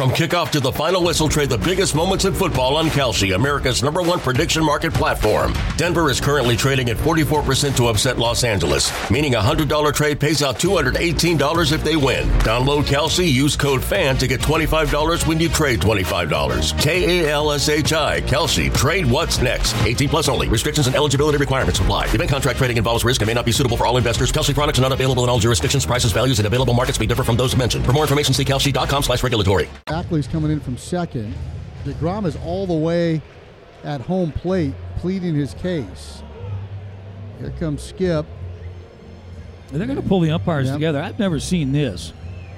From kickoff to the final whistle, trade the biggest moments in football on Kalshi, America's #1 prediction market platform. Denver is currently trading at 44% to upset Los Angeles, meaning a $100 trade pays out $218 if they win. Download Kalshi, use code FAN to get $25 when you trade $25. KALSHI, Kalshi, trade what's next. 18 plus only. Restrictions and eligibility requirements apply. Event contract trading involves risk and may not be suitable for all investors. Kalshi products are not available in all jurisdictions. Prices, values, and available markets may differ from those mentioned. For more information, see kalshi.com/regulatory. Ackley's coming in from second. DeGrom is all the way at home plate, pleading his case. Here comes Skip. They're going to pull the umpires together. I've never seen this.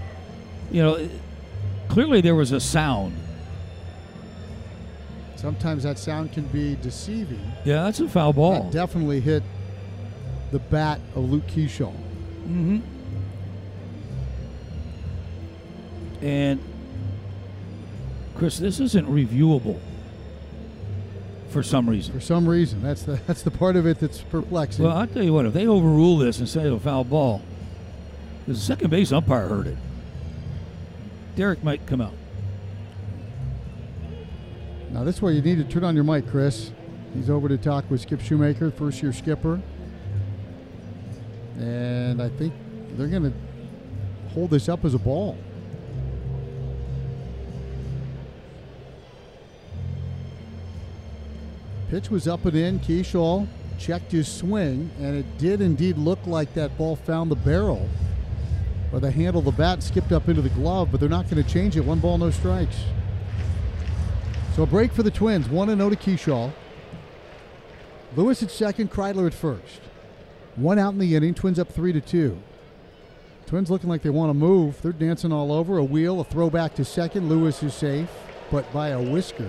Clearly there was a sound. Sometimes that sound can be deceiving. Yeah, that's a foul ball. That definitely hit the bat of Luke Keyshaw. Mm-hmm. And, Chris, this isn't reviewable for some reason. For some reason. That's the part of it that's perplexing. Well, I'll tell you what. If they overrule this and say it's a foul ball, the second base umpire heard it. Derek might come out. Now, this is where you need to turn on your mic, Chris. He's over to talk with Skip Shoemaker, first-year skipper. And I think they're going to hold this up as a ball. Pitch was up and in. Keyshaw checked his swing, and it did indeed look like that ball found the barrel. Or the handle of the bat skipped up into the glove, but they're not going to change it. 1 ball, no strikes. So a break for the Twins. 1-0 to Keyshaw. Lewis at second, Kreidler at first. 1 out in the inning. Twins up 3-2. Twins looking like they want to move. They're dancing all over. A wheel, a throw back to second. Lewis is safe, but by a whisker.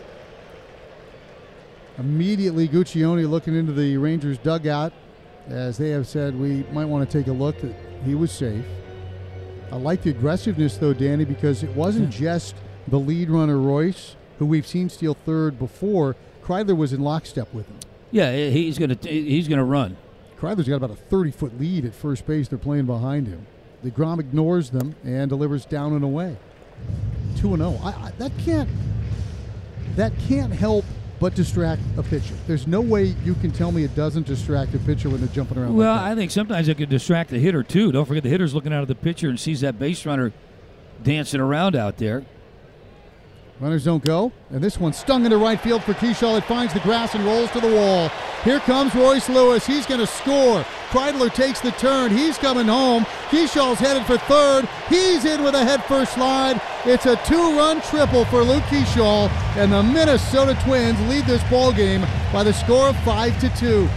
Immediately, Guccione looking into the Rangers dugout, as they have said we might want to take a look. He was safe. I like the aggressiveness, though, Danny, because it wasn't just the lead runner, Royce, who we've seen steal third before. Kreidler was in lockstep with him. Yeah, he's gonna run. Kreidler's got about a 30-foot lead at first base. They're playing behind him. DeGrom ignores them and delivers down and away. 2-0. That can't help but distract a pitcher. There's no way you can tell me it doesn't distract a pitcher when they're jumping around. Well, like that. I think sometimes it could distract the hitter, too. Don't forget the hitter's looking out at the pitcher and sees that base runner dancing around out there. Runners don't go, and this one stung into right field for Keyshaw. It finds the grass and rolls to the wall. Here comes Royce Lewis. He's going to score. Kreidler takes the turn. He's coming home. Keyshaw's headed for third. He's in with a head-first slide. It's a 2-run triple for Luke Keyshaw, and the Minnesota Twins lead this ball game by the score of 5-2.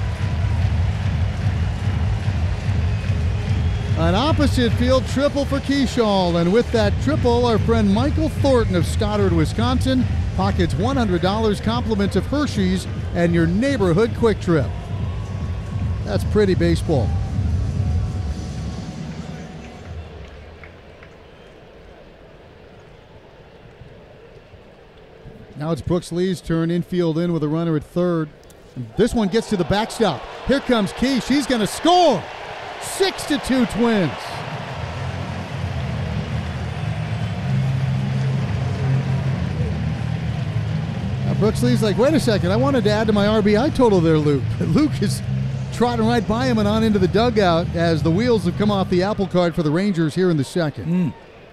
An opposite field triple for Keyshaw, and with that triple, our friend Michael Thornton of Stoddard, Wisconsin, pockets $100, compliments of Hershey's, and your neighborhood Quick Trip. That's pretty baseball. Now it's Brooks Lee's turn, infield in with a runner at third. This one gets to the backstop. Here comes Keish. He's going to score. 6-2 Twins. Now Brooks Lee's like, wait a second, I wanted to add to my RBI total there, Luke. But Luke is trotting right by him and on into the dugout as the wheels have come off the apple cart for the Rangers here in the second.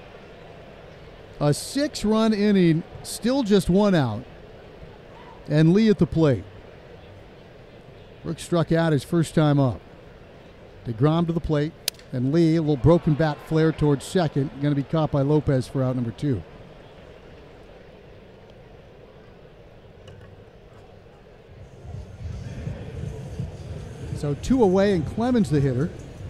A 6-run inning, still just 1 out. And Lee at the plate. Brooks struck out his first time up. DeGrom to the plate, and Lee, a little broken bat flare towards second, going to be caught by Lopez for out number 2. So 2 away, and Clemens the hitter.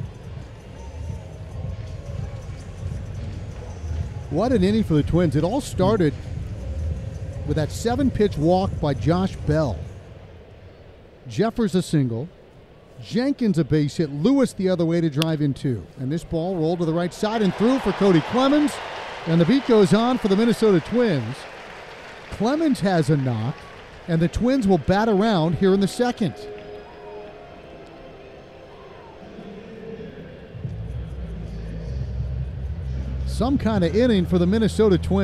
What an inning for the Twins. It all started with that 7-pitch walk by Josh Bell. Jeffers a single. Jenkins a base hit. Lewis the other way to drive in 2. And this ball rolled to the right side and through for Cody Clemens. And the beat goes on for the Minnesota Twins. Clemens has a knock, and the Twins will bat around here in the second. Some kind of inning for the Minnesota Twins.